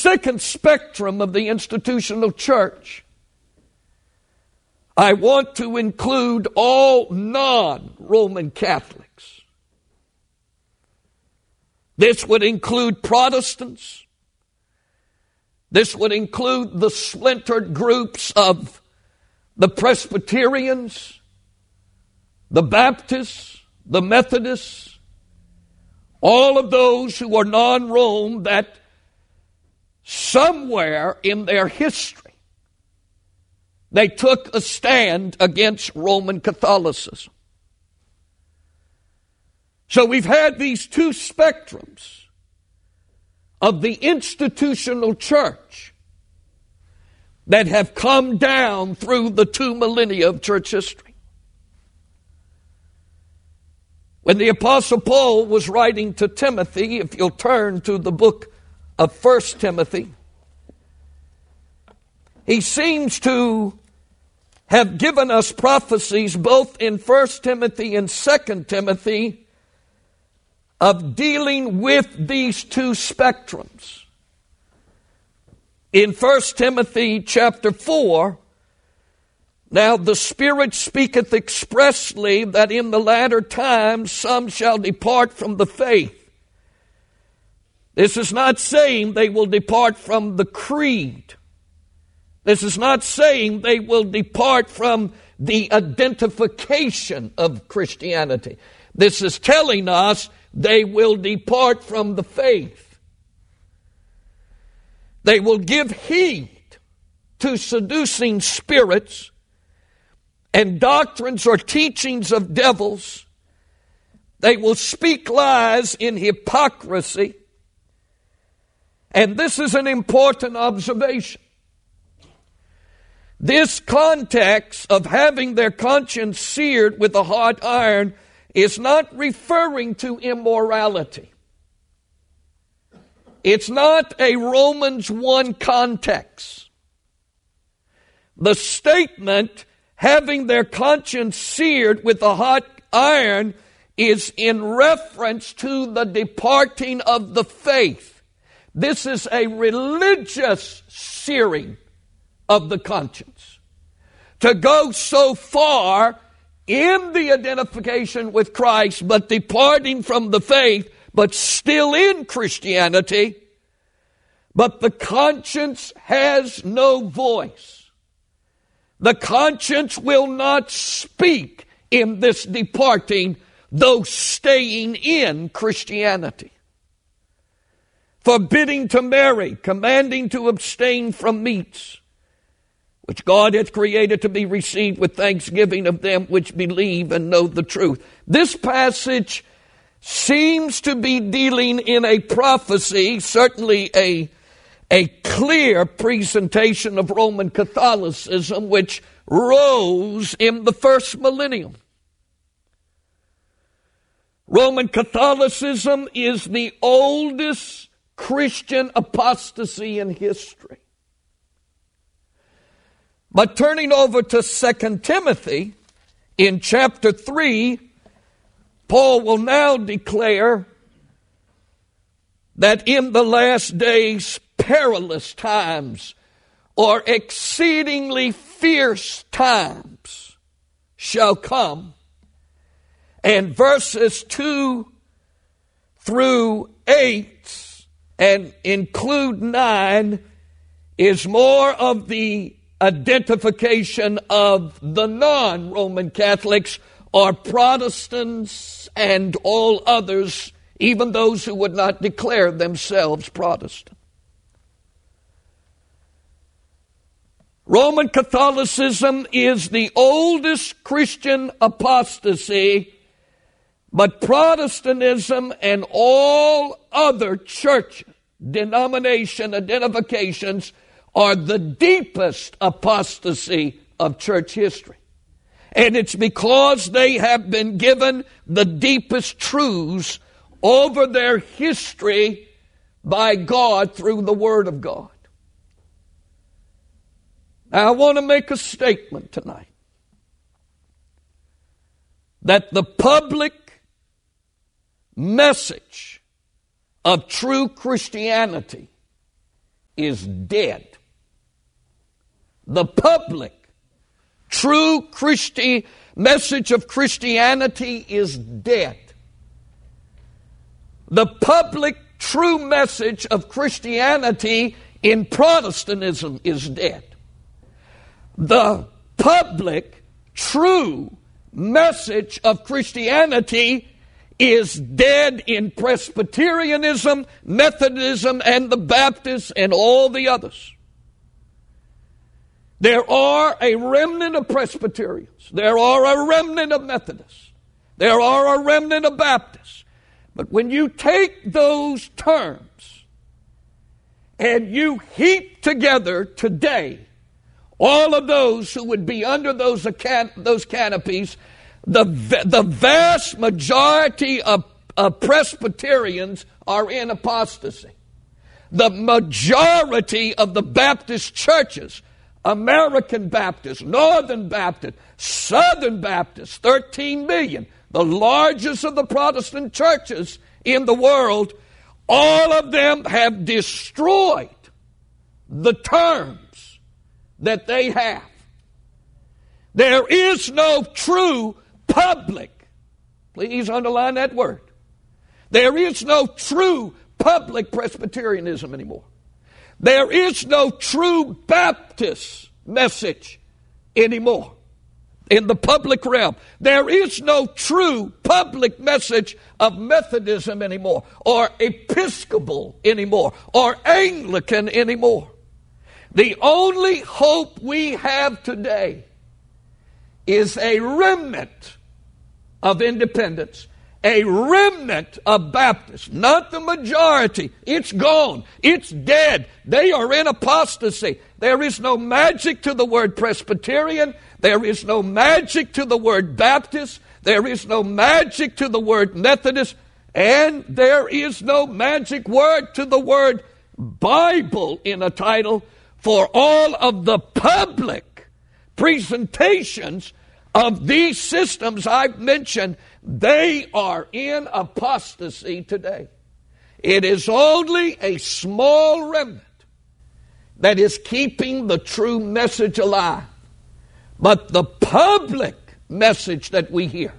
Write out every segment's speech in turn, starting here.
second spectrum of the institutional church, I want to include all non-Roman Catholics. This would include Protestants. This would include the splintered groups of the Presbyterians, the Baptists, the Methodists, all of those who are non-Rome that somewhere in their history they took a stand against Roman Catholicism. So we've had these two spectrums of the institutional church that have come down through the 2 millennia of church history. When the Apostle Paul was writing to Timothy, if you'll turn to the book of 1 Timothy, he seems to have given us prophecies both in 1 Timothy and 2 Timothy of dealing with these two spectrums. In 1 Timothy chapter 4, now the Spirit speaketh expressly that in the latter times some shall depart from the faith. This is not saying they will depart from the creed. This is not saying they will depart from the identification of Christianity. This is telling us they will depart from the faith. They will give heed to seducing spirits and doctrines or teachings of devils. They will speak lies in hypocrisy. And this is an important observation. This context of having their conscience seared with a hot iron is not referring to immorality. It's not a Romans 1 context. The statement, having their conscience seared with a hot iron, is in reference to the departing of the faith. This is a religious searing of the conscience. To go so far in the identification with Christ, but departing from the faith, but still in Christianity, but the conscience has no voice. The conscience will not speak in this departing, though staying in Christianity. Forbidding to marry, commanding to abstain from meats, which God hath created to be received with thanksgiving of them which believe and know the truth. This passage seems to be dealing in a prophecy, certainly a clear presentation of Roman Catholicism, which rose in the first millennium. Roman Catholicism is the oldest Christian apostasy in history. But turning over to 2 Timothy, in chapter 3, Paul will now declare that in the last days perilous times, or exceedingly fierce times, shall come. And verses 2 through 8 and include 9 is more of the identification of the non-Roman Catholics or Protestants and all others, even those who would not declare themselves Protestant. Roman Catholicism is the oldest Christian apostasy, but Protestantism and all other church denomination identifications are the deepest apostasy of church history. And it's because they have been given the deepest truths over their history by God through the Word of God. Now, I want to make a statement tonight that the public message of true Christianity is dead. The public, true message of Christianity is dead. The public, true message of Christianity in Protestantism is dead. The public, true message of Christianity is dead in Presbyterianism, Methodism, and the Baptists, and all the others. There are a remnant of Presbyterians. There are a remnant of Methodists. There are a remnant of Baptists. But when you take those terms and you heap together today all of those who would be under those canopies, the vast majority of Presbyterians are in apostasy. The majority of the Baptist churches, American Baptist, Northern Baptist, Southern Baptist, 13 million, the largest of the Protestant churches in the world, all of them have destroyed the terms that they have. There is no true public. Please underline that word. There is no true public Presbyterianism anymore. There is no true Baptist message anymore in the public realm. There is no true public message of Methodism anymore, or Episcopal anymore, or Anglican anymore. The only hope we have today is a remnant of independents, a remnant of Baptists, not the majority. It's gone. It's dead. They are in apostasy. There is no magic to the word Presbyterian. There is no magic to the word Baptist. There is no magic to the word Methodist. And there is no magic word to the word Bible in a title, for all of the public presentations of these systems I've mentioned, they are in apostasy today. It is only a small remnant that is keeping the true message alive. But the public message that we hear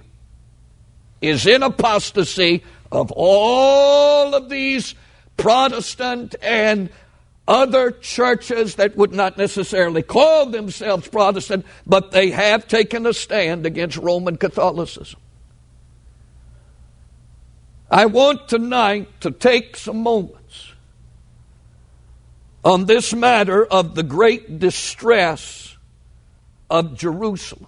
is in apostasy of all of these Protestant and other churches that would not necessarily call themselves Protestant, but they have taken a stand against Roman Catholicism. I want tonight to take some moments on this matter of the great distress of Jerusalem,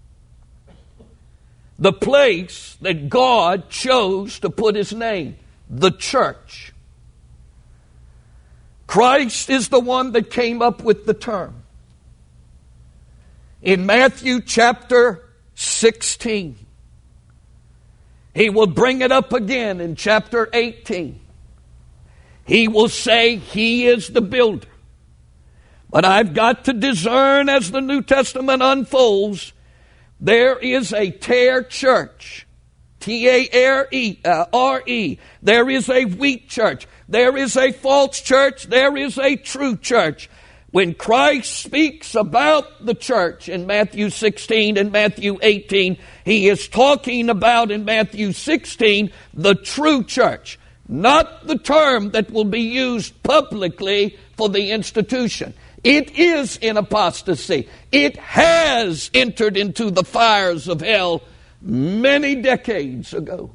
the place that God chose to put His name, the church. Christ is the one that came up with the term. In Matthew chapter 16, He will bring it up again in chapter 18. He will say He is the builder. But I've got to discern as the New Testament unfolds, there is a tare church, T-A-R-E. There is a wheat church. There is a false church. There is a true church. When Christ speaks about the church in Matthew 16 and Matthew 18, He is talking about in Matthew 16 the true church, not the term that will be used publicly for the institution. It is in apostasy. It has entered into the fires of hell many decades ago.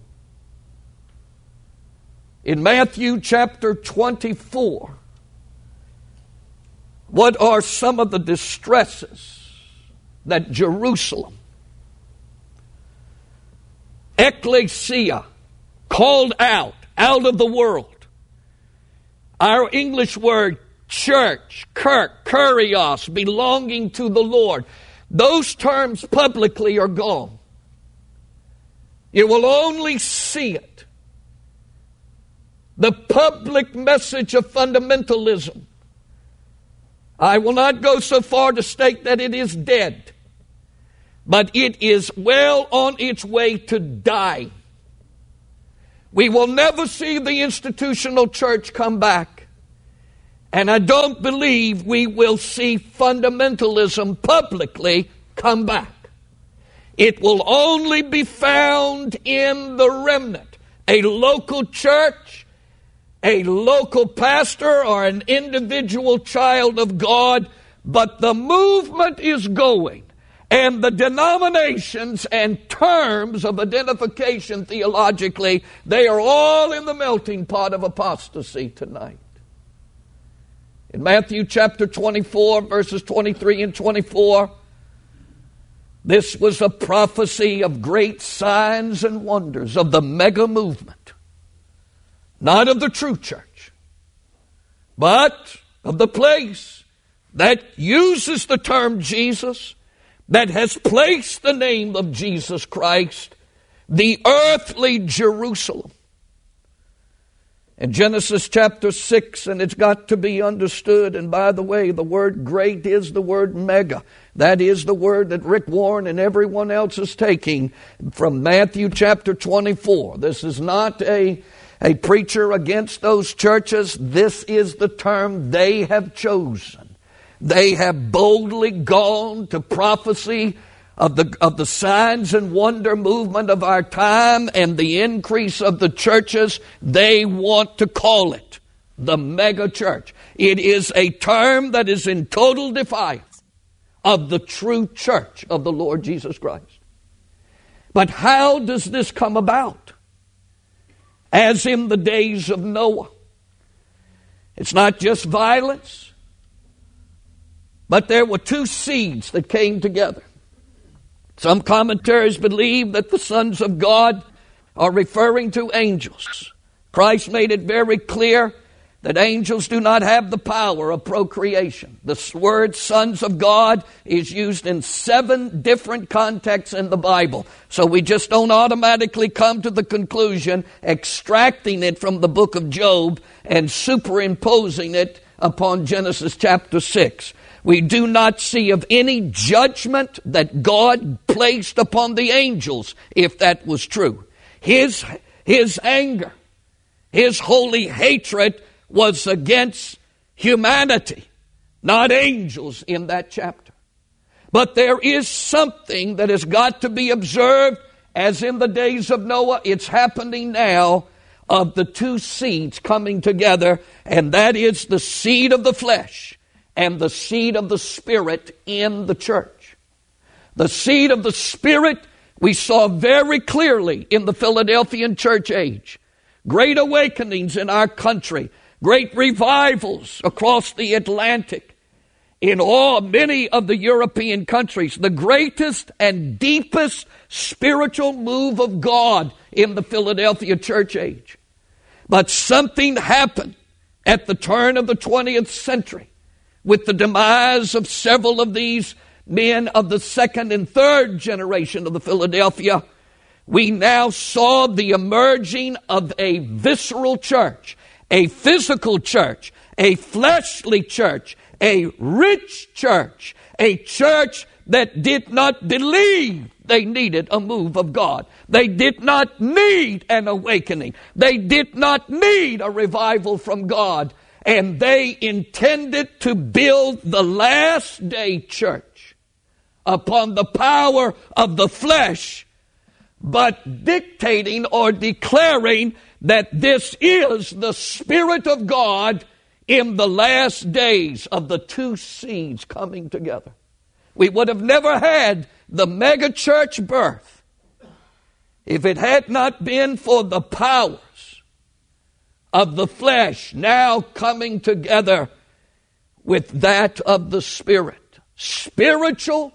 In Matthew chapter 24, what are some of the distresses that Jerusalem, ecclesia, called out of the world? Our English word church, kirk, kurios, belonging to the Lord. Those terms publicly are gone. You will only see it. The public message of fundamentalism. I will not go so far to state that it is dead, but it is well on its way to die. We will never see the institutional church come back. And I don't believe we will see fundamentalism publicly come back. It will only be found in the remnant. A local church, a local pastor, or an individual child of God. But the movement is going. And the denominations and terms of identification theologically, they are all in the melting pot of apostasy tonight. In Matthew chapter 24, verses 23 and 24, this was a prophecy of great signs and wonders, of the mega movement. Not of the true church, but of the place that uses the term Jesus, that has placed the name of Jesus Christ, the earthly Jerusalem. In Genesis chapter 6, and it's got to be understood, and by the way, the word great is the word mega. That is the word that Rick Warren and everyone else is taking from Matthew chapter 24. This is not a preacher against those churches. This is the term they have chosen. They have boldly gone to prophecy of the signs and wonder movement of our time and the increase of the churches. They want to call it the mega church. It is a term that is in total defiance of the true church of the Lord Jesus Christ. But how does this come about? As in the days of Noah. It's not just violence, but there were two seeds that came together. Some commentaries believe that the sons of God are referring to angels. Christ made it very clear that angels do not have the power of procreation. The word sons of God is used in 7 different contexts in the Bible. So we just don't automatically come to the conclusion, extracting it from the book of Job and superimposing it upon Genesis chapter 6. We do not see of any judgment that God placed upon the angels, if that was true. His anger, his holy hatred was against humanity, not angels in that chapter. But there is something that has got to be observed, as in the days of Noah, it's happening now, of the two seeds coming together, and that is the seed of the flesh and the seed of the Spirit in the church. The seed of the Spirit we saw very clearly in the Philadelphian church age. Great awakenings in our country, great revivals across the Atlantic, in many of the European countries, the greatest and deepest spiritual move of God in the Philadelphia church age. But something happened at the turn of the 20th century with the demise of several of these men of the second and third generation of the Philadelphia. We now saw the emerging of a visceral church, a physical church, a fleshly church, a rich church, a church that did not believe they needed a move of God. They did not need an awakening. They did not need a revival from God. And they intended to build the last day church upon the power of the flesh, but dictating or declaring that this is the Spirit of God in the last days of the two seeds coming together. We would have never had the mega church birth if it had not been for the powers of the flesh now coming together with that of the Spirit. Spiritual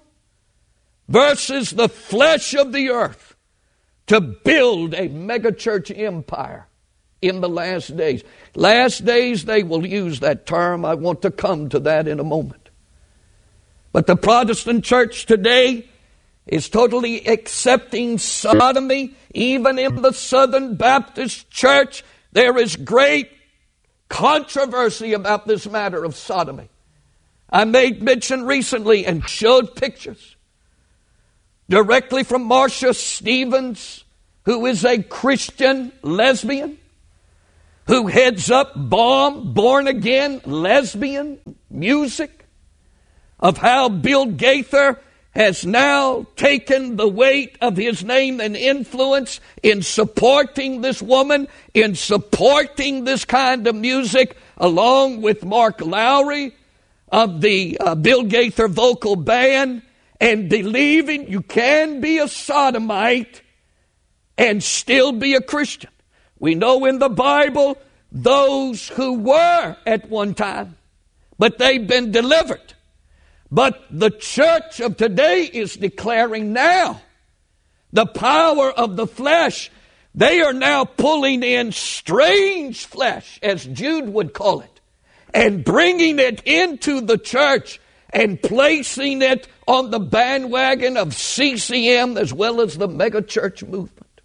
versus the flesh of the earth to build a megachurch empire in the last days. Last days, they will use that term. I want to come to that in a moment. But the Protestant church today is totally accepting sodomy. Even in the Southern Baptist Church, there is great controversy about this matter of sodomy. I made mention recently and showed pictures directly from Marcia Stevens, who is a Christian lesbian, who heads up Born Again Lesbian Music, of how Bill Gaither has now taken the weight of his name and influence in supporting this woman, in supporting this kind of music, along with Mark Lowry of the Bill Gaither vocal band, and believing you can be a sodomite and still be a Christian. We know in the Bible those who were at one time, but they've been delivered. But the church of today is declaring now the power of the flesh. They are now pulling in strange flesh, as Jude would call it, and bringing it into the church and placing it on the bandwagon of CCM as well as the megachurch movement.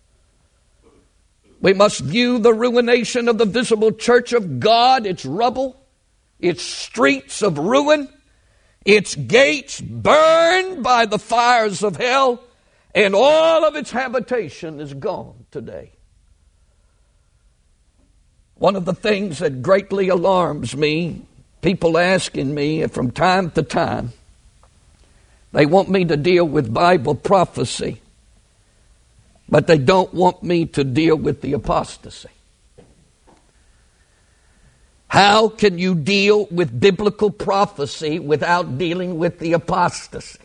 We must view the ruination of the visible church of God, its rubble, its streets of ruin, its gates burned by the fires of hell, and all of its habitation is gone today. One of the things that greatly alarms me, people asking me from time to time, they want me to deal with Bible prophecy, but they don't want me to deal with the apostasy. How can you deal with biblical prophecy without dealing with the apostasy?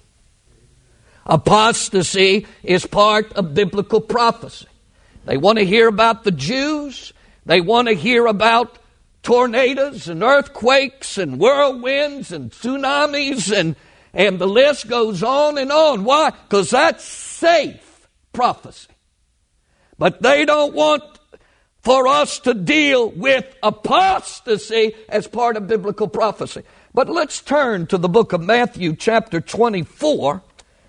Apostasy is part of biblical prophecy. They want to hear about the Jews. They want to hear about tornadoes and earthquakes and whirlwinds and tsunamis, and the list goes on and on. Why? Because that's safe prophecy. But they don't want for us to deal with apostasy as part of biblical prophecy. But let's turn to the book of Matthew chapter 24.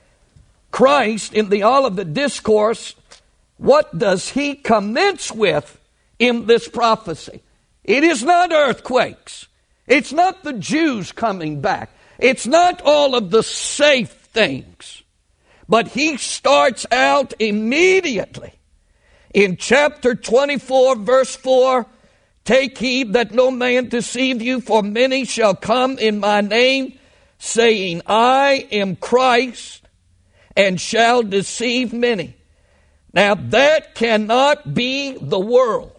Christ in the Olivet Discourse, what does he commence with in this prophecy? It is not earthquakes. It's not the Jews coming back. It's not all of the safe things. But he starts out immediately in chapter 24, verse 4, "Take heed that no man deceive you, for many shall come in my name, saying, I am Christ, and shall deceive many." Now that cannot be the world.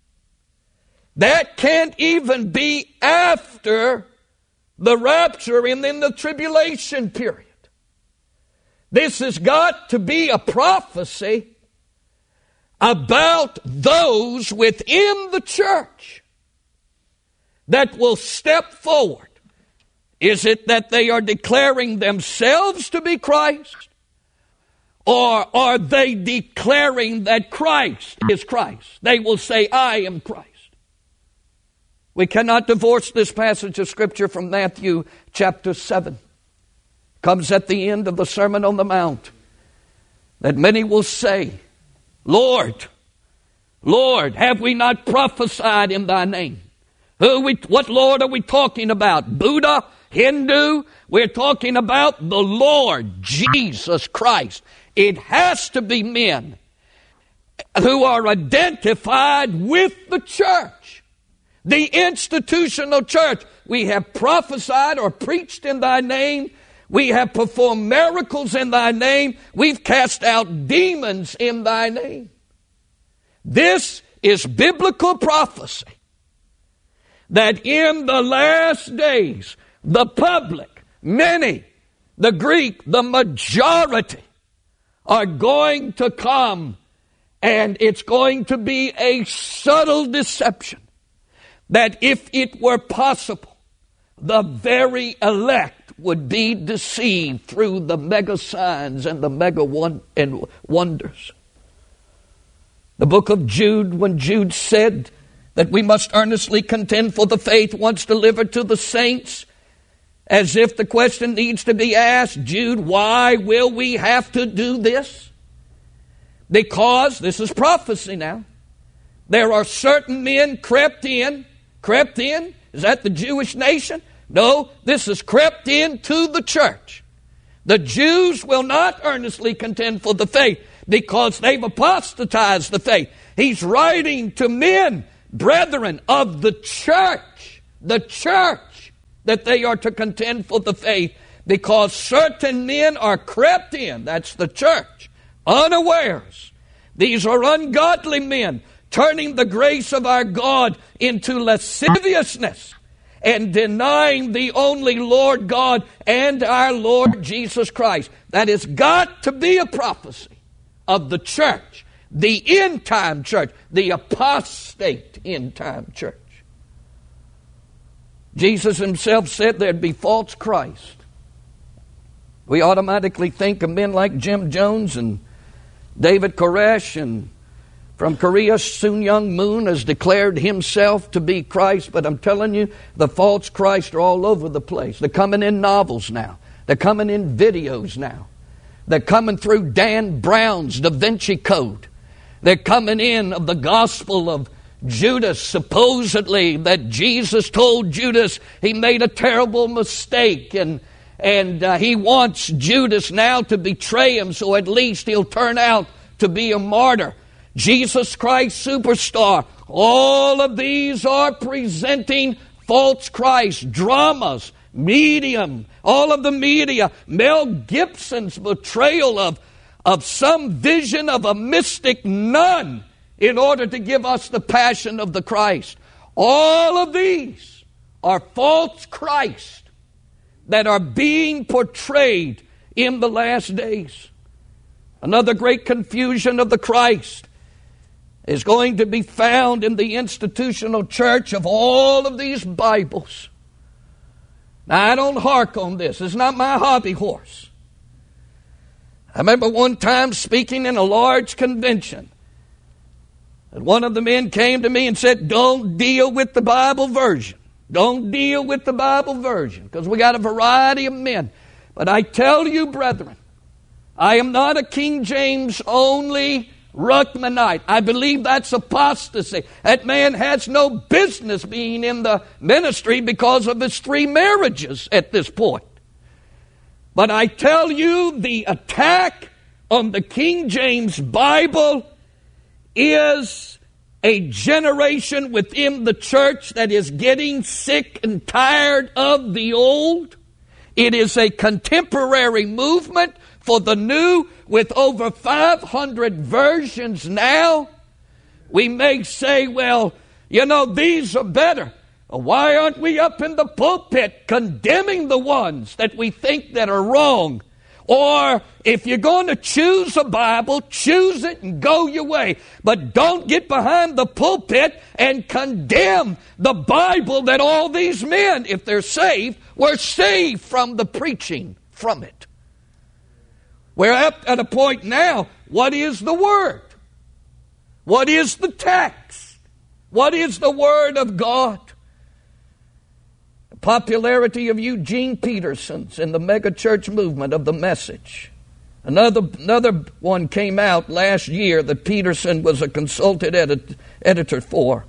That can't even be after the rapture and in the tribulation period. This has got to be a prophecy about those within the church that will step forward. Is it that they are declaring themselves to be Christ? Or are they declaring that Christ is Christ? They will say, I am Christ. We cannot divorce this passage of Scripture from Matthew chapter 7. It comes at the end of the Sermon on the Mount, that many will say, Lord, Lord, have we not prophesied in thy name? What Lord are we talking about? Buddha? Hindu? We're talking about the Lord Jesus Christ. It has to be men who are identified with the church, the institutional church. We have prophesied or preached in thy name. We have performed miracles in thy name. We've cast out demons in thy name. This is biblical prophecy, that in the last days, the public, many, the Greek, the majority, are going to come, and it's going to be a subtle deception, that if it were possible, the very elect would be deceived through the mega signs and the mega wonders. The book of Jude, when Jude said that we must earnestly contend for the faith once delivered to the saints, as if the question needs to be asked, Jude, why will we have to do this? Because, this is prophecy now, there are certain men crept in, is that the Jewish nation? No, this is crept into the church. The Jews will not earnestly contend for the faith because they've apostatized the faith. He's writing to men brethren of the church, that they are to contend for the faith, because certain men are crept in, that's the church, unawares. These are ungodly men, turning the grace of our God into lasciviousness, and denying the only Lord God and our Lord Jesus Christ. That has got to be a prophecy of the church, the end-time church, the apostate end-time church. Jesus himself said there'd be false Christ. We automatically think of men like Jim Jones and David Koresh, and from Korea, Sun Young Moon has declared himself to be Christ. But I'm telling you, the false Christ are all over the place. They're coming in novels now. They're coming in videos now. They're coming through Dan Brown's Da Vinci Code. They're coming in of the gospel of Judas, supposedly that Jesus told Judas he made a terrible mistake, and he wants Judas now to betray him, so at least he'll turn out to be a martyr. Jesus Christ Superstar. All of these are presenting false Christ. Dramas, Medium, all of the media. Mel Gibson's portrayal of some vision of a mystic nun in order to give us the passion of the Christ. All of these are false Christ that are being portrayed in the last days. Another great confusion of the Christ is going to be found in the institutional church of all of these Bibles. Now, I don't hark on this. It's not my hobby horse. I remember one time speaking in a large convention, and one of the men came to me and said, don't deal with the Bible version. Don't deal with the Bible version, because we got a variety of men. But I tell you, brethren, I am not a King James only Ruckmanite. I believe that's apostasy. That man has no business being in the ministry because of his 3 marriages at this point. But I tell you, the attack on the King James Bible is a generation within the church that is getting sick and tired of the old. It is a contemporary movement for the new, with over 500 versions now. We may say, well, these are better. Why aren't we up in the pulpit condemning the ones that we think that are wrong? Or if you're going to choose a Bible, choose it and go your way. But don't get behind the pulpit and condemn the Bible that all these men, if they're saved, were saved from the preaching from it. We're at a point now, what is the Word? What is the text? What is the Word of God? The popularity of Eugene Peterson's in the megachurch movement of the Message. Another one came out last year that Peterson was a consultant editor for.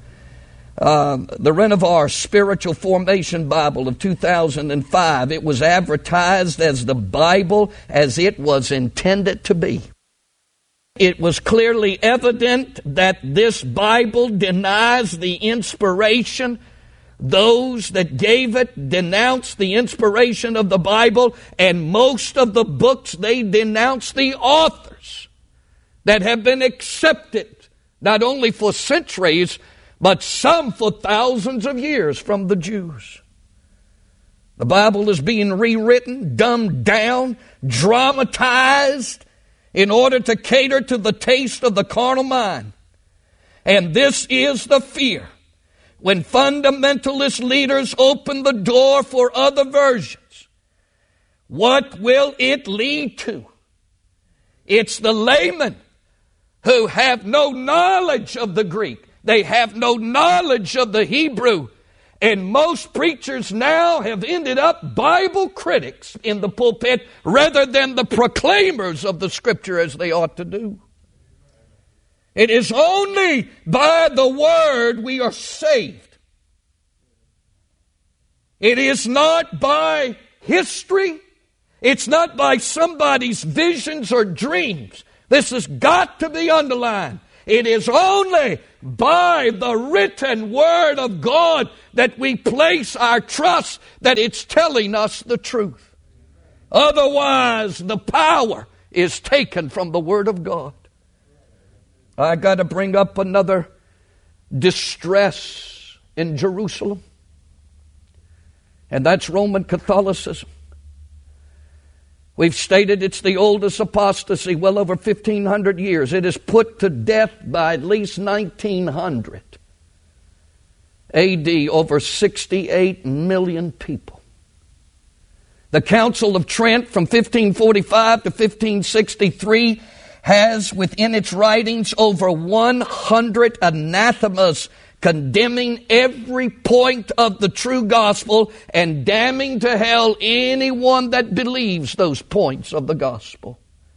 The Renovar Spiritual Formation Bible of 2005. It was advertised as the Bible as it was intended to be. It was clearly evident that this Bible denies the inspiration. Those that gave it denounced the inspiration of the Bible, and most of the books, they denounce the authors that have been accepted, not only for centuries, but some for thousands of years from the Jews. The Bible is being rewritten, dumbed down, dramatized in order to cater to the taste of the carnal mind. And this is the fear. When fundamentalist leaders open the door for other versions, what will it lead to? It's the laymen who have no knowledge of the Greek. They have no knowledge of the Hebrew. And most preachers now have ended up Bible critics in the pulpit rather than the proclaimers of the Scripture as they ought to do. It is only by the Word we are saved. It is not by history. It's not by somebody's visions or dreams. This has got to be underlined. It is only by the written Word of God that we place our trust that it's telling us the truth. Otherwise, the power is taken from the Word of God. I got to bring up another distress in Jerusalem, and that's Roman Catholicism. We've stated it's the oldest apostasy, well over 1,500 years. It is put to death by at least 1900 A.D., over 68 million people. The Council of Trent from 1545 to 1563 has within its writings over 100 anathemas condemning every point of the true gospel and damning to hell anyone that believes those points of the gospel.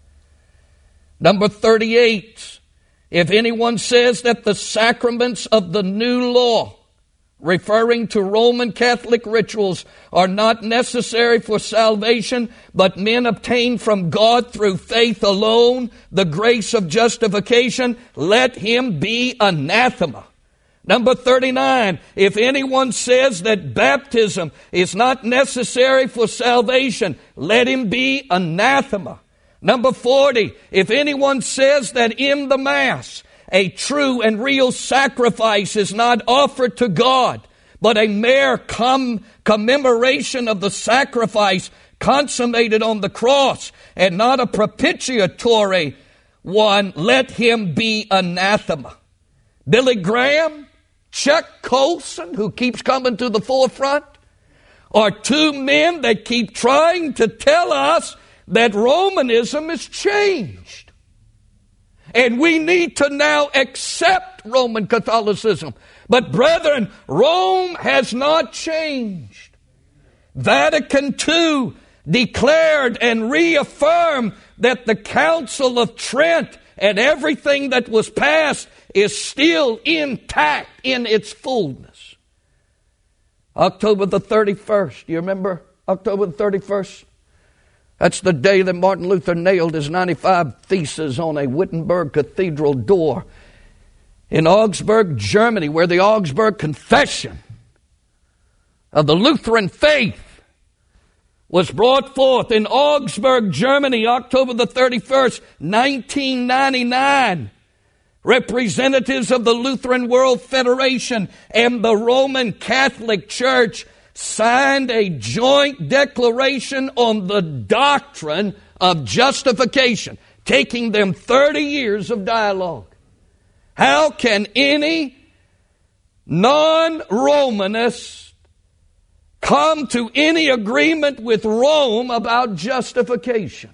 Number 38, if anyone says that the sacraments of the new law, referring to Roman Catholic rituals, are not necessary for salvation, but men obtain from God through faith alone the grace of justification, let him be anathema. Number 39, if anyone says that baptism is not necessary for salvation, let him be anathema. Number 40, if anyone says that in the Mass a true and real sacrifice is not offered to God, but a mere commemoration of the sacrifice consummated on the cross and not a propitiatory one, let him be anathema. Billy Graham, Chuck Colson, who keeps coming to the forefront, are two men that keep trying to tell us that Romanism has changed. And we need to now accept Roman Catholicism. But brethren, Rome has not changed. Vatican II declared and reaffirmed that the Council of Trent and everything that was passed is still intact in its fullness. October the 31st, you remember October the 31st? That's the day that Martin Luther nailed his 95 Theses on a Wittenberg Cathedral door in Augsburg, Germany, where the Augsburg Confession of the Lutheran faith was brought forth in Augsburg, Germany, October the 31st, 1999. Representatives of the Lutheran World Federation and the Roman Catholic Church signed a joint declaration on the doctrine of justification, taking them 30 years of dialogue. How can any non-Romanist come to any agreement with Rome about justification?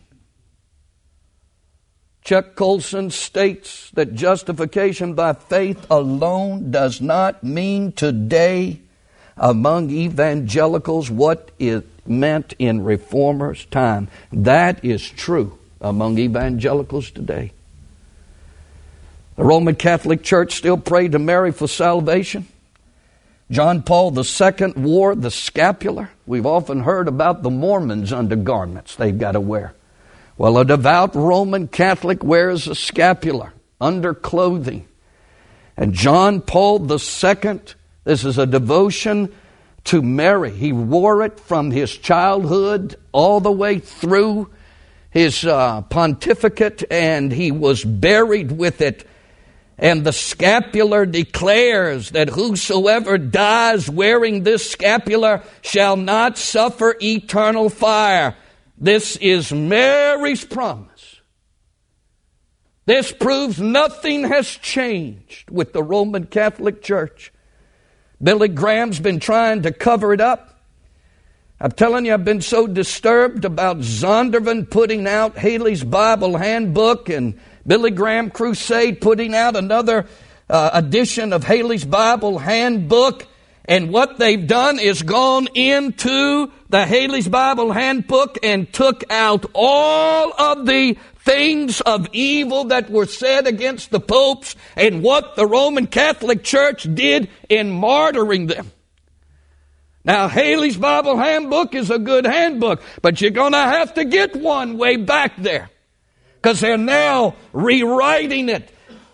Chuck Colson states that justification by faith alone does not mean today among evangelicals what it meant in Reformers' time. That is true among evangelicals today. The Roman Catholic Church still prayed to Mary for salvation. John Paul II wore the scapular. We've often heard about the Mormons' undergarments they've got to wear. Well, a devout Roman Catholic wears a scapular, underclothing. And John Paul II, this is a devotion to Mary. He wore it from his childhood all the way through his pontificate, and he was buried with it. And the scapular declares that whosoever dies wearing this scapular shall not suffer eternal fire. This is Mary's promise. This proves nothing has changed with the Roman Catholic Church. Billy Graham's been trying to cover it up. I'm telling you, I've been so disturbed about Zondervan putting out Haley's Bible Handbook and Billy Graham Crusade putting out another edition of Haley's Bible Handbook. And what they've done is gone into the Haley's Bible Handbook and took out all of the things of evil that were said against the popes and what the Roman Catholic Church did in martyring them. Now, Haley's Bible Handbook is a good handbook, but you're going to have to get one way back there because they're now rewriting it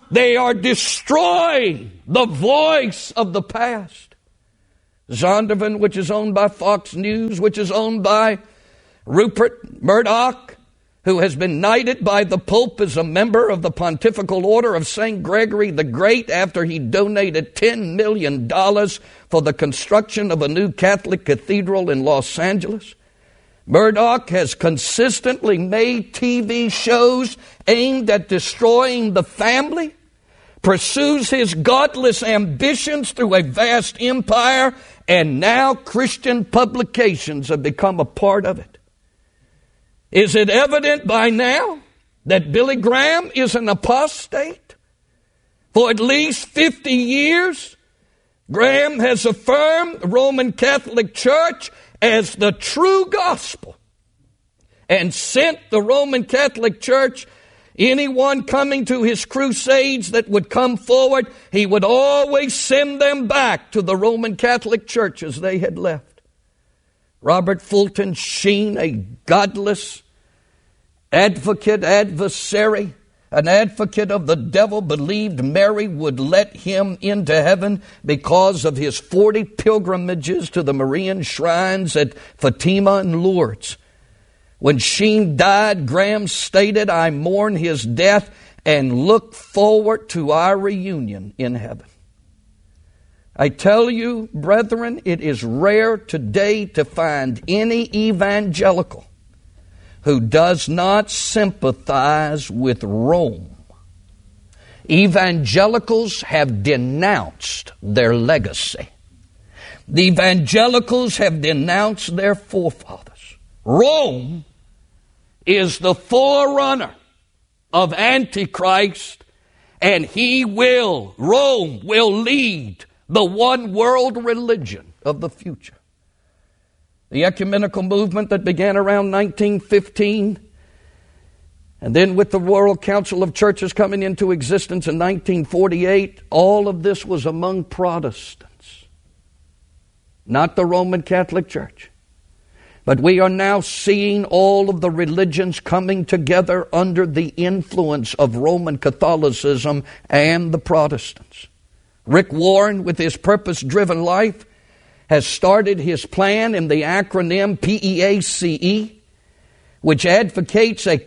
They are destroying the voice of the past. Zondervan, which is owned by Fox News, which is owned by Rupert Murdoch, who has been knighted by the Pope as a member of the Pontifical Order of St. Gregory the Great after he donated $10 million for the construction of a new Catholic cathedral in Los Angeles. Murdoch has consistently made TV shows aimed at destroying the family, pursues his godless ambitions through a vast empire, and now Christian publications have become a part of it. Is it evident by now that Billy Graham is an apostate? For at least 50 years, Graham has affirmed the Roman Catholic Church as the true gospel and sent the Roman Catholic Church, anyone coming to his crusades that would come forward, he would always send them back to the Roman Catholic churches they had left. Robert Fulton Sheen, a godless adversary, an advocate of the devil, believed Mary would let him into heaven because of his 40 pilgrimages to the Marian shrines at Fatima and Lourdes. When Sheen died, Graham stated, "I mourn his death and look forward to our reunion in heaven." I tell you, brethren, it is rare today to find any evangelical who does not sympathize with Rome. Evangelicals have denounced their legacy. The evangelicals have denounced their forefathers. Rome is the forerunner of Antichrist, and Rome will lead the one world religion of the future. The ecumenical movement that began around 1915, and then with the World Council of Churches coming into existence in 1948, all of this was among Protestants, not the Roman Catholic Church. But we are now seeing all of the religions coming together under the influence of Roman Catholicism and the Protestants. Rick Warren, with his purpose-driven life, has started his plan in the acronym PEACE, which advocates a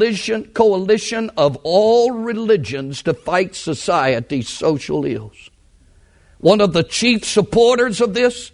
coalition of all religions to fight society's social ills. One of the chief supporters of this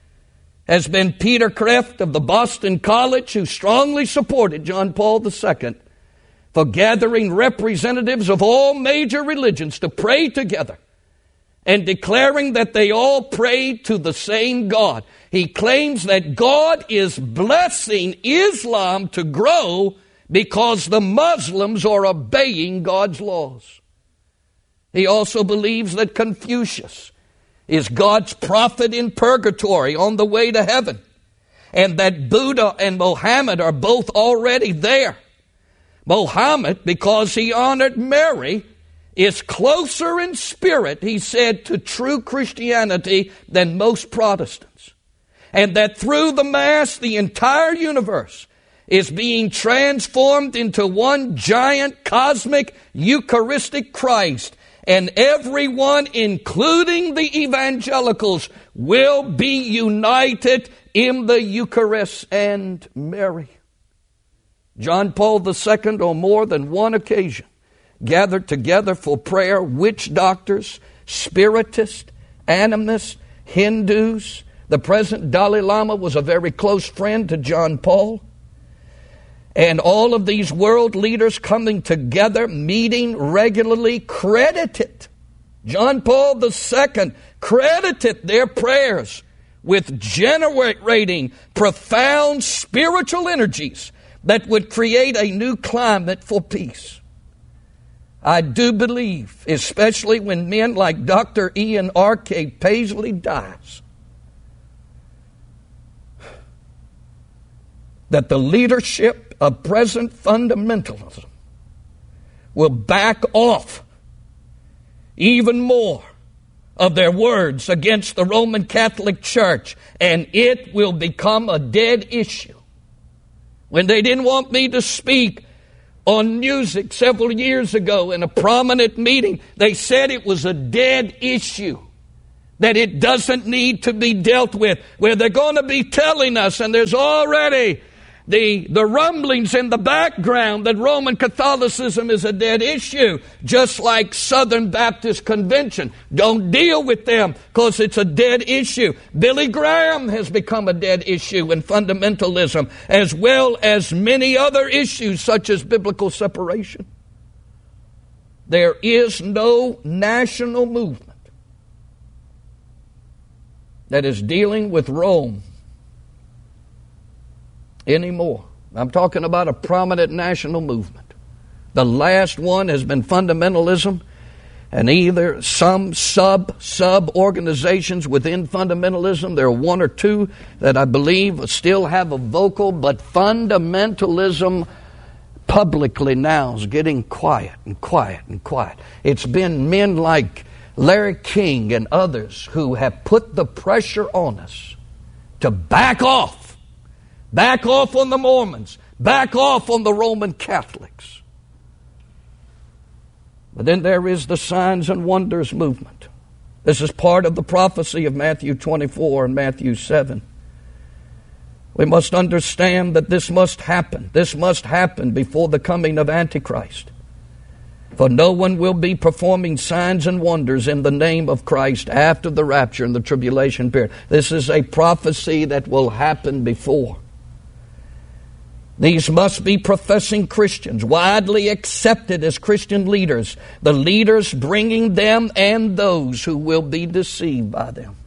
has been Peter Kreeft of the Boston College, who strongly supported John Paul II for gathering representatives of all major religions to pray together and declaring that they all pray to the same God. He claims that God is blessing Islam to grow because the Muslims are obeying God's laws. He also believes that Confucius is God's prophet in purgatory on the way to heaven, and that Buddha and Mohammed are both already there. Mohammed, because he honored Mary, is closer in spirit, he said, to true Christianity than most Protestants. And that through the Mass, the entire universe is being transformed into one giant cosmic Eucharistic Christ. And everyone, including the evangelicals, will be united in the Eucharist and Mary. John Paul II, on more than one occasion, gathered together for prayer witch doctors, spiritists, animists, Hindus. The present Dalai Lama was a very close friend to John Paul. And all of these world leaders coming together, meeting regularly, credited John Paul II, credited their prayers with generating profound spiritual energies that would create a new climate for peace. I do believe, especially when men like Dr. Ian R.K. Paisley dies, that the leadership of present fundamentalism will back off even more of their words against the Roman Catholic Church, and it will become a dead issue. When they didn't want me to speak on music several years ago in a prominent meeting. They said it was a dead issue, that it doesn't need to be dealt with, where they're going to be telling us, and there's already the rumblings in the background that Roman Catholicism is a dead issue, just like Southern Baptist Convention. Don't deal with them because it's a dead issue. Billy Graham has become a dead issue in fundamentalism, as well as many other issues such as biblical separation. There is no national movement that is dealing with Rome anymore. I'm talking about a prominent national movement. The last one has been fundamentalism, and either some sub-organizations within fundamentalism. There are one or two that I believe still have a vocal, but fundamentalism publicly now is getting quiet and quiet and quiet. It's been men like Larry King and others who have put the pressure on us to back off on the Mormons, back off on the Roman Catholics. But then there is the signs and wonders movement. This is part of the prophecy of Matthew 24 and Matthew 7. We must understand that this must happen. This must happen before the coming of Antichrist. For no one will be performing signs and wonders in the name of Christ after the rapture and the tribulation period. This is a prophecy that will happen before. These must be professing Christians, widely accepted as Christian leaders, the leaders bringing them and those who will be deceived by them.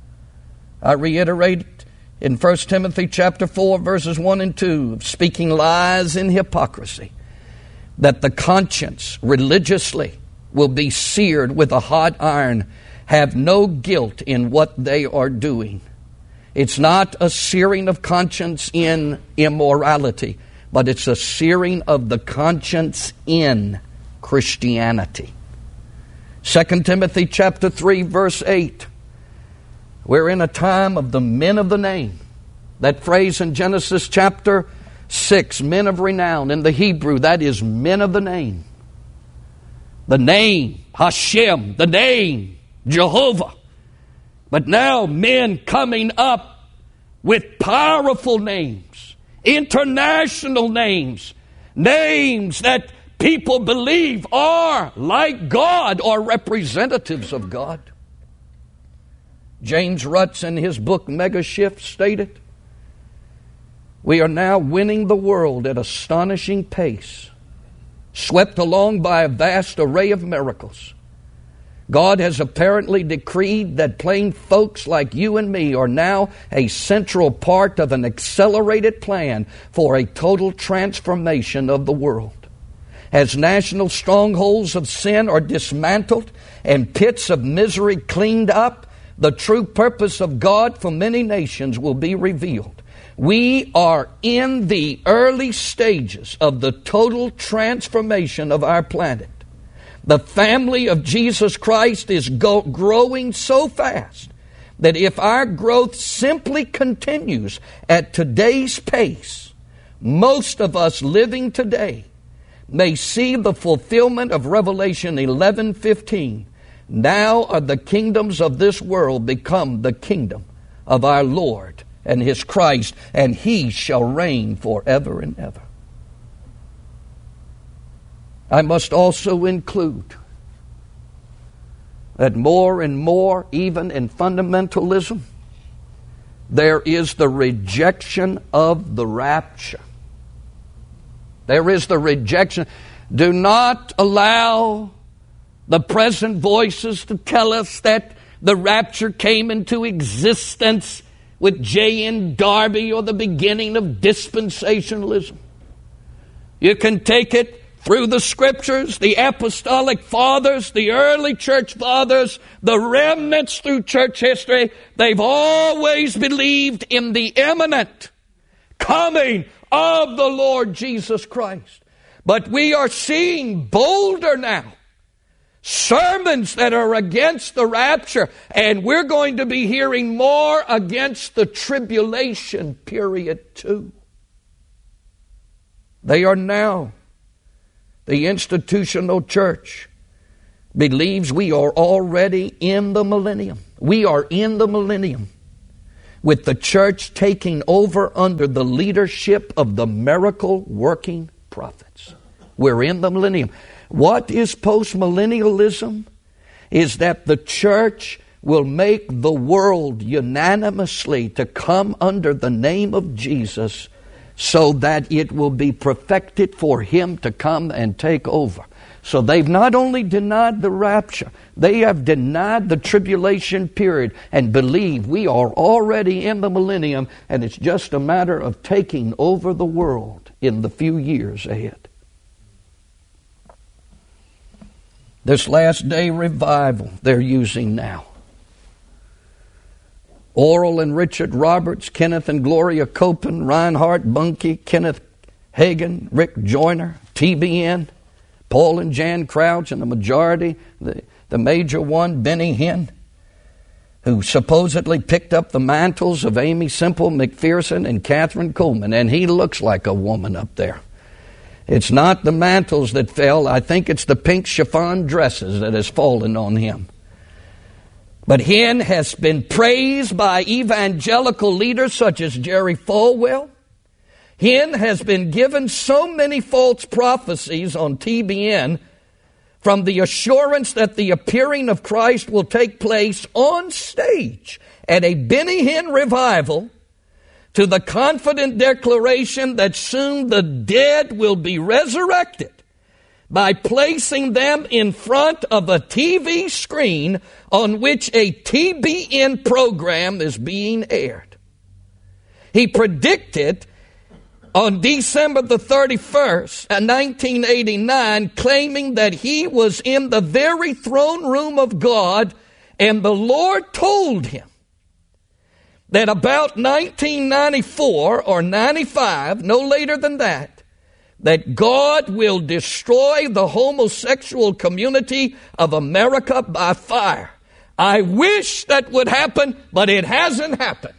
I reiterate in 1 Timothy chapter 4, verses 1 and 2, speaking lies and hypocrisy, that the conscience religiously will be seared with a hot iron, have no guilt in what they are doing. It's not a searing of conscience in immorality, but it's a searing of the conscience in Christianity. 2 Timothy chapter 3, verse 8. We're in a time of the men of the name. That phrase in Genesis chapter 6, men of renown, in the Hebrew, that is men of the name. The name, Hashem, the name, Jehovah. But now men coming up with powerful names, international names, names that people believe are like God or representatives of God. James Rutz in his book Mega Shift stated, we are now winning the world at astonishing pace, swept along by a vast array of miracles. God has apparently decreed that plain folks like you and me are now a central part of an accelerated plan for a total transformation of the world. As national strongholds of sin are dismantled and pits of misery cleaned up, the true purpose of God for many nations will be revealed. We are in the early stages of the total transformation of our planet. The family of Jesus Christ is growing so fast that if our growth simply continues at today's pace, most of us living today may see the fulfillment of Revelation 11:15. Now are the kingdoms of this world become the kingdom of our Lord and His Christ, and He shall reign forever and ever. I must also include that more and more, even in fundamentalism, there is the rejection of the rapture. There is the rejection. Do not allow the present voices to tell us that the rapture came into existence with J.N. Darby or the beginning of dispensationalism. You can take it through the Scriptures, the apostolic fathers, the early church fathers, the remnants through church history. They've always believed in the imminent coming of the Lord Jesus Christ. But we are seeing bolder now sermons that are against the rapture, and we're going to be hearing more against the tribulation period too. They are now the institutional church, believes we are already in the millennium. We are in the millennium, with the church taking over under the leadership of the miracle-working prophets. We're in the millennium. What is postmillennialism? Is that the church will make the world unanimously to come under the name of Jesus, so that it will be perfected for Him to come and take over. So they've not only denied the rapture, they have denied the tribulation period and believe we are already in the millennium, and it's just a matter of taking over the world in the few years ahead. This last day revival they're using now. Oral and Richard Roberts, Kenneth and Gloria Copeland, Reinhard Bunke, Kenneth Hagin, Rick Joyner, TBN, Paul and Jan Crouch, and the majority, the major one, Benny Hinn, who supposedly picked up the mantles of Amy Semple McPherson and Catherine Coleman, and he looks like a woman up there. It's not the mantles that fell. I think it's the pink chiffon dresses that has fallen on him. But Hinn has been praised by evangelical leaders such as Jerry Falwell. Hinn has been given so many false prophecies on TBN, from the assurance that the appearing of Christ will take place on stage at a Benny Hinn revival, to the confident declaration that soon the dead will be resurrected by placing them in front of a TV screen on which a TBN program is being aired. He predicted on December the 31st, 1989, claiming that he was in the very throne room of God, and the Lord told him that about 1994 or 95, no later than that God will destroy the homosexual community of America by fire. I wish that would happen, but it hasn't happened.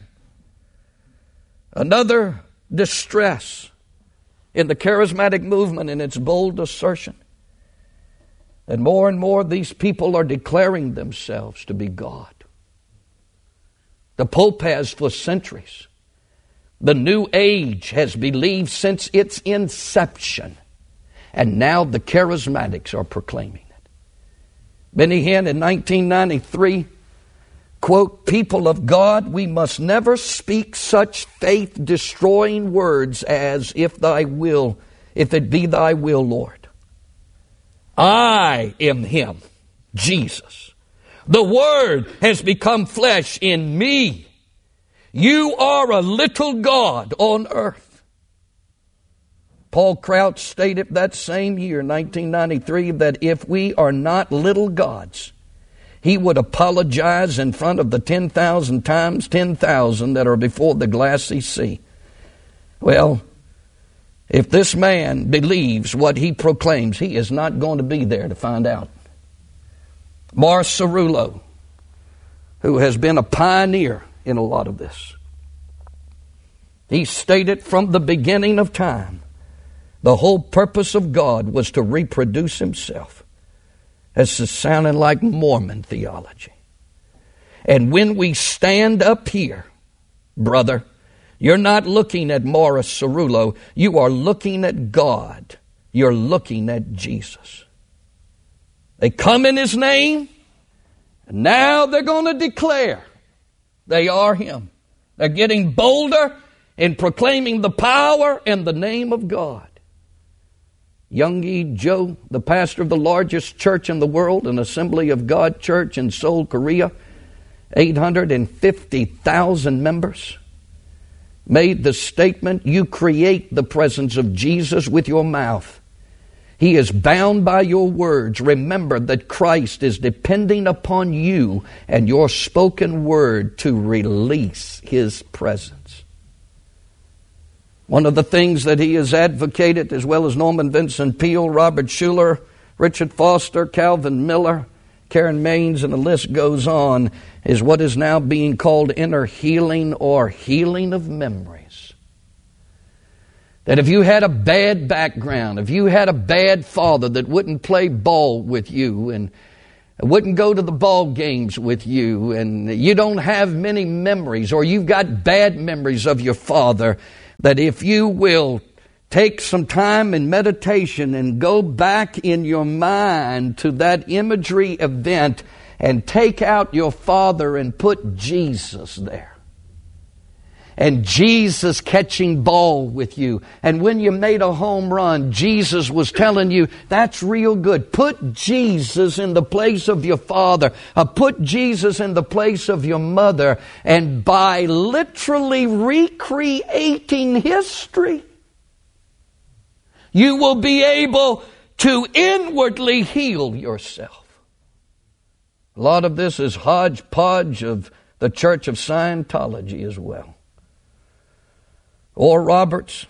Another distress in the charismatic movement in its bold assertion that more and more these people are declaring themselves to be God. The Pope has for centuries. The New Age has believed since its inception. And now the charismatics are proclaiming it. Benny Hinn in 1993, quote, "People of God, we must never speak such faith-destroying words as, if it be thy will, Lord. I am Him, Jesus. The Word has become flesh in me. You are a little God on earth." Paul Crouch stated that same year, 1993, that if we are not little gods, he would apologize in front of the 10,000 times 10,000 that are before the glassy sea. Well, if this man believes what he proclaims, he is not going to be there to find out. Morris Cerullo, who has been a pioneer in a lot of this, he stated from the beginning of time, the whole purpose of God was to reproduce Himself. That's sounding like Mormon theology. And when we stand up here, brother, you're not looking at Morris Cerullo. You are looking at God. You're looking at Jesus. They come in His name, and now they're going to declare they are Him. They're getting bolder in proclaiming the power and the name of God. Young-E Cho, the pastor of the largest church in the world, an Assembly of God church in Seoul, Korea, 850,000 members, made the statement, "You create the presence of Jesus with your mouth. He is bound by your words. Remember that Christ is depending upon you and your spoken word to release His presence." One of the things that he has advocated, as well as Norman Vincent Peale, Robert Schuller, Richard Foster, Calvin Miller, Karen Maines, and the list goes on, is what is now being called inner healing or healing of memories. That if you had a bad background, if you had a bad father that wouldn't play ball with you and wouldn't go to the ball games with you, and you don't have many memories, or you've got bad memories of your father, that if you will take some time in meditation and go back in your mind to that imagery event and take out your father and put Jesus there. And Jesus catching ball with you. And when you made a home run, Jesus was telling you, that's real good. Put Jesus in the place of your father. Put Jesus in the place of your mother. And by literally recreating history, you will be able to inwardly heal yourself. A lot of this is hodgepodge of the Church of Scientology as well. Oral Roberts,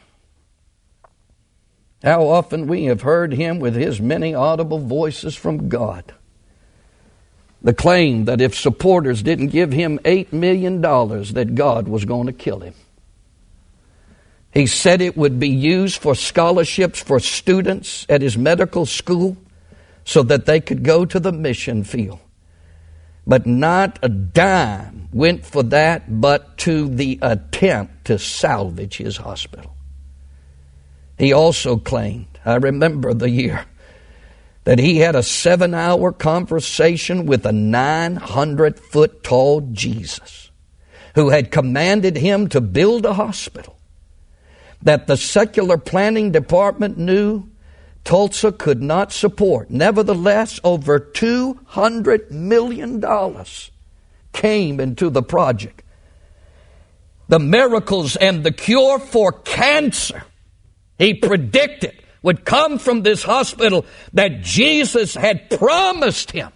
how often we have heard him with his many audible voices from God. The claim that if supporters didn't give him $8 million, that God was going to kill him. He said it would be used for scholarships for students at his medical school so that they could go to the mission field. But not a dime went for that, but to the attempt to salvage his hospital. He also claimed, I remember the year, that he had a 7-hour conversation with a 900-foot tall Jesus who had commanded him to build a hospital that the secular planning department knew Tulsa could not support. Nevertheless, over $200 million came into the project. The miracles and the cure for cancer, he predicted, would come from this hospital that Jesus had promised him.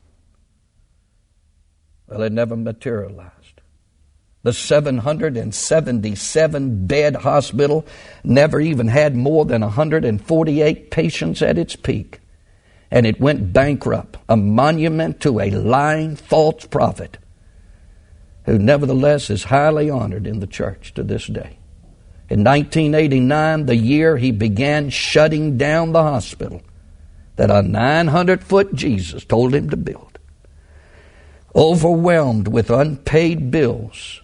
Well, it never materialized. The 777-bed hospital never even had more than 148 patients at its peak. And it went bankrupt, a monument to a lying false prophet who nevertheless is highly honored in the church to this day. In 1989, the year he began shutting down the hospital that a 900-foot Jesus told him to build, overwhelmed with unpaid bills,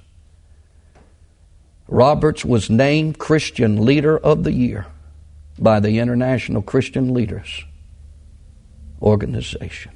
Roberts was named Christian Leader of the Year by the International Christian Leaders Organization.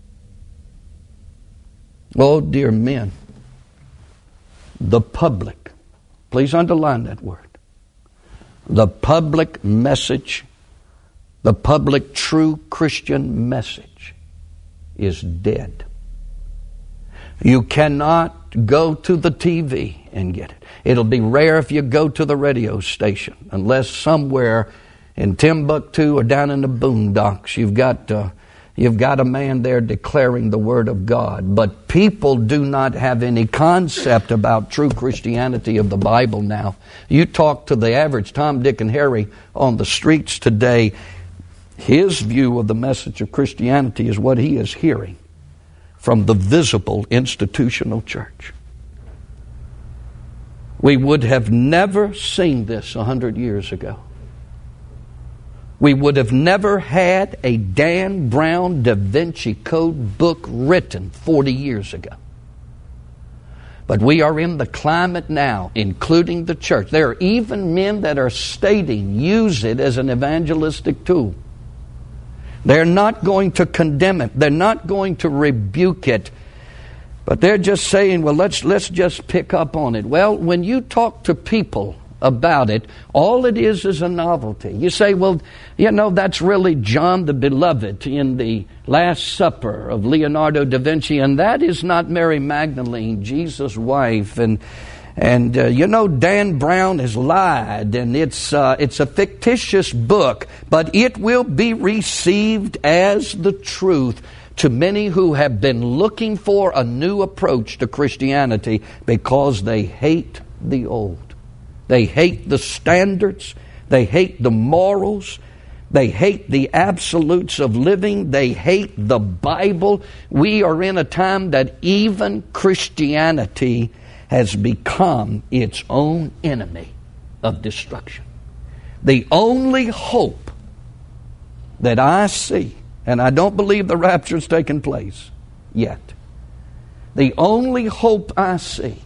Oh, dear men, the public, please underline that word, the public message, the public true Christian message is dead. You cannot go to the TV and get it. It'll be rare if you go to the radio station, unless somewhere in Timbuktu or down in the boondocks you've got a man there declaring the Word of God. But people do not have any concept about true Christianity of the Bible now. You talk to the average Tom, Dick, and Harry on the streets today, his view of the message of Christianity is what he is hearing from the visible institutional church. We would have never seen this 100 years ago. We would have never had a Dan Brown Da Vinci Code book written 40 years ago. But we are in the climate now, including the church. There are even men that are stating, use it as an evangelistic tool. They're not going to condemn it. They're not going to rebuke it. But they're just saying, well, let's just pick up on it. Well, when you talk to people about it, all it is a novelty. You say, well, that's really John the Beloved in the Last Supper of Leonardo da Vinci, and that is not Mary Magdalene, Jesus' wife. And Dan Brown has lied, and it's a fictitious book, but it will be received as the truth to many who have been looking for a new approach to Christianity because they hate the old. They hate the standards. They hate the morals. They hate the absolutes of living. They hate the Bible. We are in a time that even Christianity has become its own enemy of destruction. The only hope that I see, and I don't believe the rapture's taken place yet, the only hope I see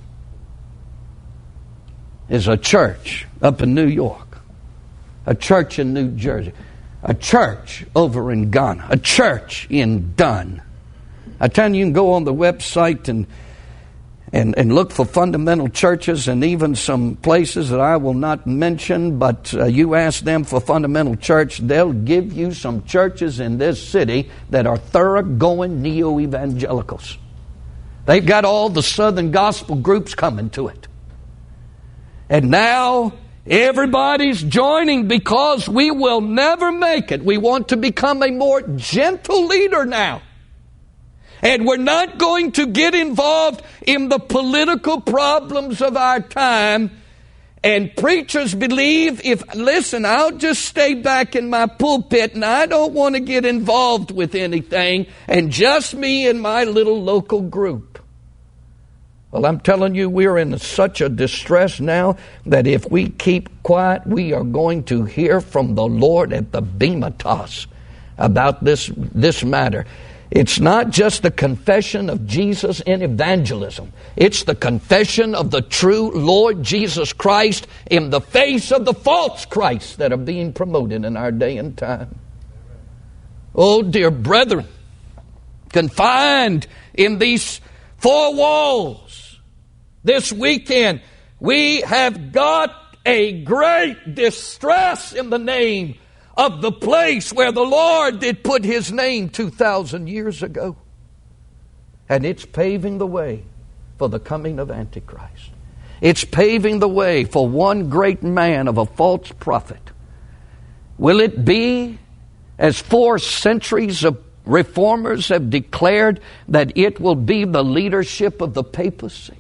is a church up in New York, a church in New Jersey, a church over in Ghana, a church in Dunn. I tell you, you can go on the website and look for fundamental churches, and even some places that I will not mention, but you ask them for fundamental church, they'll give you some churches in this city that are thoroughgoing neo-evangelicals. They've got all the Southern gospel groups coming to it. And now everybody's joining because we will never make it. We want to become a more gentle leader now. And we're not going to get involved in the political problems of our time. And preachers believe, listen, I'll just stay back in my pulpit and I don't want to get involved with anything, and just me and my little local group. Well, I'm telling you, we're in such a distress now that if we keep quiet, we are going to hear from the Lord at the Bema Toss about this matter. It's not just the confession of Jesus in evangelism. It's the confession of the true Lord Jesus Christ in the face of the false Christs that are being promoted in our day and time. Oh, dear brethren, confined in these four walls, this weekend, we have got a great distress in the name of the place where the Lord did put His name 2,000 years ago. And it's paving the way for the coming of Antichrist. It's paving the way for one great man of a false prophet. Will it be, as 4 centuries of reformers have declared, that it will be the leadership of the papacy?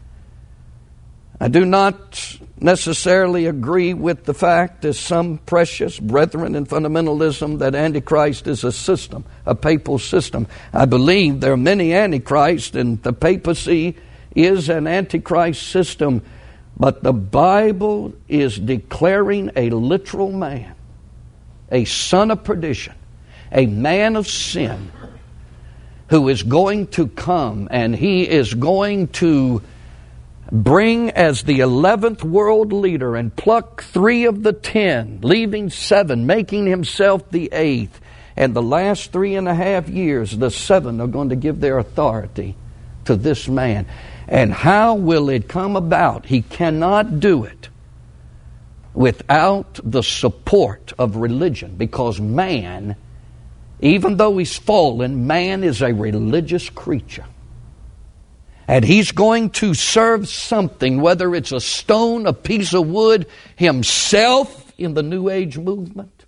I do not necessarily agree with the fact, as some precious brethren in fundamentalism, that Antichrist is a system, a papal system. I believe there are many Antichrists, and the papacy is an Antichrist system. But the Bible is declaring a literal man, a son of perdition, a man of sin, who is going to come, and he is going to bring as the 11th world leader and pluck 3 of the 10, leaving 7, making himself the 8th. And the last 3.5 years, the 7 are going to give their authority to this man. And how will it come about? He cannot do it without the support of religion, because man, even though he's fallen, man is a religious creature. And he's going to serve something, whether it's a stone, a piece of wood, himself in the New Age movement.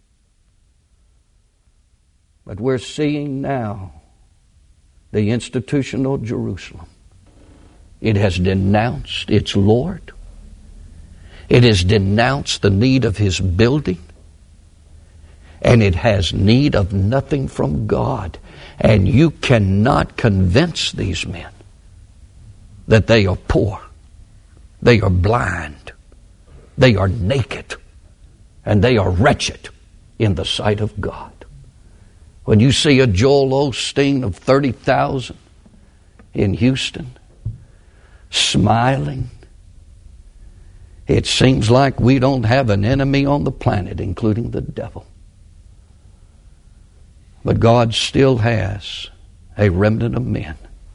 But we're seeing now the institutional Jerusalem. It has denounced its Lord. It has denounced the need of His building. And it has need of nothing from God. And you cannot convince these men that they are poor, they are blind, they are naked, and they are wretched in the sight of God. When you see a Joel Osteen of 30,000 in Houston smiling, it seems like we don't have an enemy on the planet, including the devil. But God still has a remnant of men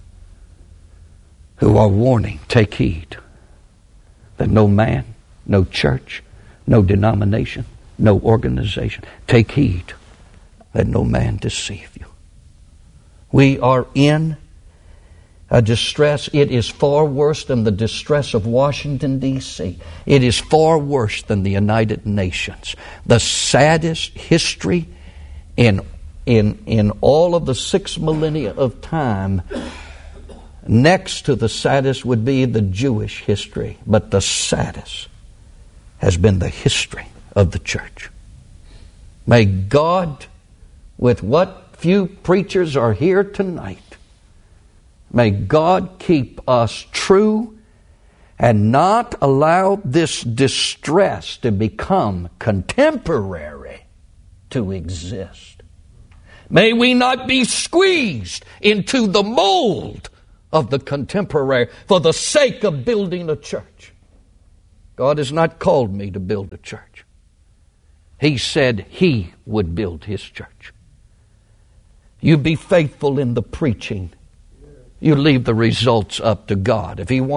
who are warning, take heed, that no man, no church, no denomination, no organization, take heed that no man deceive you. We are in a distress. It is far worse than the distress of Washington, D.C. It is far worse than the United Nations. The saddest history in all of the 6 millennia of time. Next to the saddest would be the Jewish history, but the saddest has been the history of the church. May God, with what few preachers are here tonight, may God keep us true and not allow this distress to become contemporary to exist. May we not be squeezed into the mold of the contemporary for the sake of building a church. God has not called me to build a church. He said He would build His church. You be faithful in the preaching. You leave the results up to God. If He wants